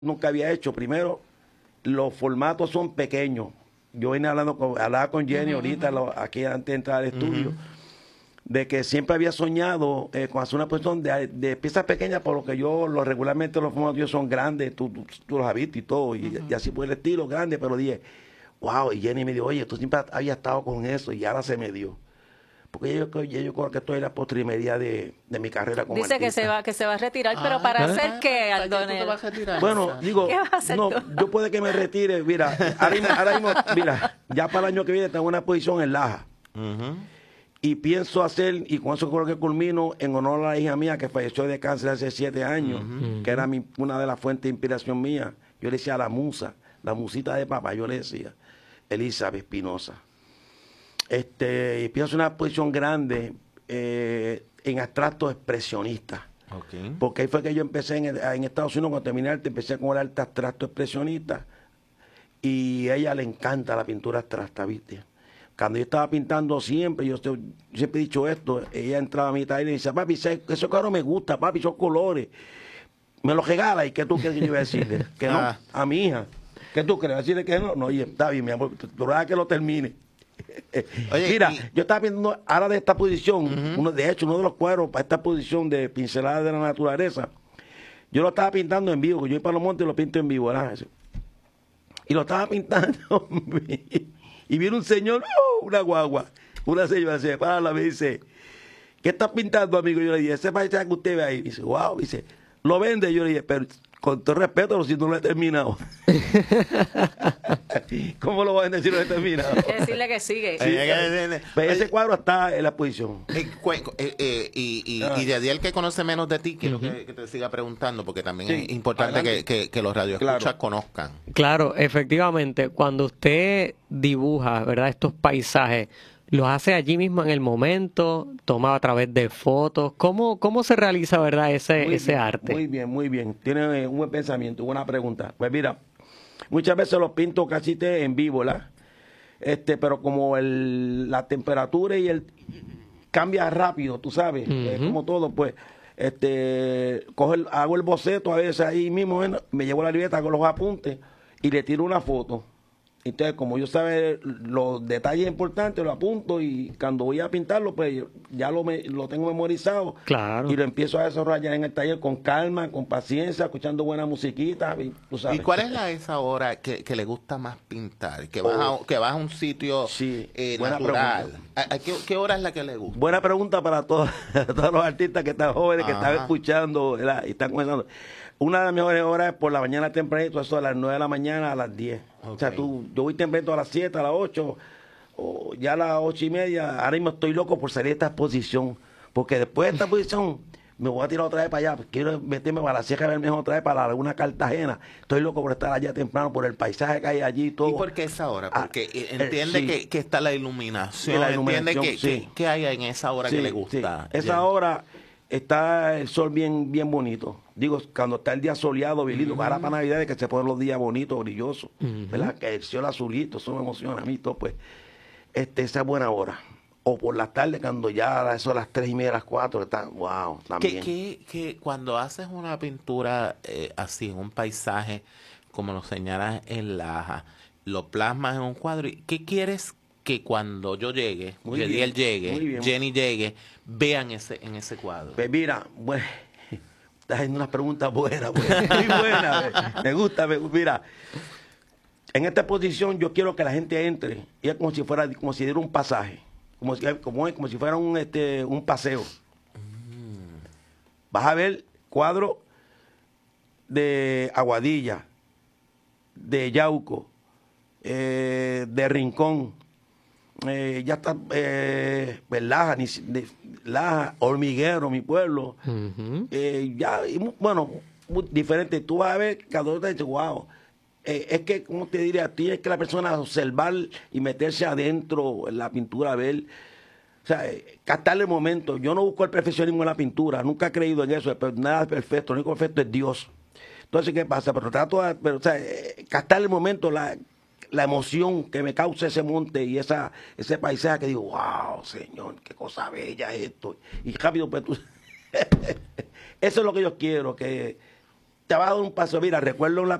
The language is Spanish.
nunca había hecho. Primero, los formatos son pequeños. Yo vine hablaba con Jenny ahorita, aquí antes de entrar al estudio, de que siempre había soñado con hacer una posición de piezas pequeñas, por lo que regularmente los formatos son grandes, tú los has visto y todo, y así por el estilo, grande, pero dije, wow, y Jenny me dijo, oye, tú siempre habías estado con eso, y ahora se me dio. Porque yo creo que estoy en la postrimería de mi carrera como Dice artista. que se va a retirar, pero ¿para hacer qué, Aldonel? Bueno, digo, ¿Qué vas a hacer no, tú? yo puede que me retire, mira, ahora mismo, mira, ya para el año que viene tengo una posición en Laja. Y pienso hacer, y con eso creo que culmino, en honor a la hija mía que falleció de cáncer hace 7 años, que era una de las fuentes de inspiración mía. Yo le decía a la musa, la musita de papá, yo le decía, Elizabeth Espinosa. Y pienso una posición grande en abstracto expresionista. Porque ahí fue que yo empecé en Estados Unidos, cuando terminé arte, empecé con el arte abstracto expresionista. Y a ella le encanta la pintura abstracta, ¿viste? Cuando yo estaba pintando siempre, yo siempre he dicho esto, ella entraba a mi taller y dice, papi, eso claro me gusta, papi, esos colores. Me los regala, ¿y qué tú quieres que yo iba a decirle? Que no, a mi hija. ¿Qué tú crees? ¿Decirle que no? No, oye, está bien, mi amor, tú dejas que lo termine. Oye, mira, yo estaba viendo ahora de esta posición, de hecho, uno de los cuadros para esta posición de pincelada de la naturaleza, yo lo estaba pintando en vivo, que yo voy para los montes y lo pinto en vivo, ¿verdad? Y lo estaba pintando y viene un señor, una guagua, una señora se para, me dice, ¿qué estás pintando, amigo? Yo le dije, ese paisaje que usted ve ahí. Dice, wow, dice, ¿lo vende? Yo le dije, pero con todo respeto, si no lo he terminado. ¿Cómo lo voy a vender si no lo he terminado? Hay que decirle que sigue. Sí, pero ese cuadro está en la exposición. Y de Adiel, que conoce menos de ti, quiero que te siga preguntando, porque también es importante que los radioescuchas conozcan. Claro, efectivamente, cuando usted dibuja, ¿verdad?, estos paisajes, ¿los hace allí mismo en el momento? ¿Toma a través de fotos? ¿Cómo se realiza, verdad, ese arte? Muy bien, muy bien. Tiene un buen pensamiento, buena pregunta. Pues mira, muchas veces los pinto casi en vivo, ¿verdad? Pero como la temperatura cambia rápido, tú sabes, como todo, pues, hago el boceto a veces ahí mismo, me llevo la libreta con los apuntes y le tiro una foto. Entonces, como yo sabe los detalles importantes, lo apunto y cuando voy a pintarlo, pues ya lo tengo memorizado. Claro. Y lo empiezo a desarrollar en el taller con calma, con paciencia, escuchando buena musiquita. ¿Tú sabes? ¿Y cuál es esa hora que le gusta más pintar? Que vas a un sitio natural. ¿Qué hora es la que le gusta? Buena pregunta para todos los artistas que están jóvenes, que están escuchando, ¿verdad? Y están comenzando. Una de las mejores horas es por la mañana tempranito, eso a las 9 de la mañana a las 10. O sea, yo voy tempranito a las 7, a las 8, o ya a las 8:30. Ahora mismo estoy loco por salir de esta exposición, porque después de esta exposición me voy a tirar otra vez para allá. Quiero meterme para la Sierra de Bermejo otra vez, para la Laguna Cartagena. Estoy loco por estar allá temprano, por el paisaje que hay allí y todo. ¿Y por qué esa hora? Porque entiende que está la iluminación, entiende que hay en esa hora que le gusta. Esa hora está el sol bien bonito. Digo, cuando está el día soleado, bien lindo, para Navidad, que se ponen los días bonitos, brillosos, ¿verdad? Que el cielo azulito, eso me emociona a mí todo, pues. Esa es buena hora. O por la tarde, cuando ya eso a las 3:30, las 4, está, wow, también. Que cuando haces una pintura así, en un paisaje, como lo señalas en Laja, lo plasmas en un cuadro, ¿qué quieres que cuando yo llegue, Yediel llegue, Jenny llegue, vean en ese cuadro? Pues mira, bueno, estás haciendo unas preguntas buenas, muy buenas. Me gusta, mira. En esta exposición yo quiero que la gente entre, y es como si diera un pasaje, como si fuera un paseo. Vas a ver cuadros de Aguadilla, de Yauco, de Rincón, ya está Laja, Hormiguero, mi pueblo, bueno, muy diferente. Tú vas a ver, cada uno te dice, wow. Es que, ¿cómo te diría? Tienes que la persona observar y meterse adentro en la pintura, a ver, o sea, captarle el momento. Yo no busco el perfeccionismo en la pintura, nunca he creído en eso, pero nada es perfecto, lo único perfecto es Dios. Entonces, ¿qué pasa? Pero trato de, o sea, captarle el momento, la emoción que me causa ese monte y ese paisaje que digo, wow, Señor, qué cosa bella es esto. Y rápido, pues tú... Eso es lo que yo quiero, que te va a dar un paso. Mira, recuerdo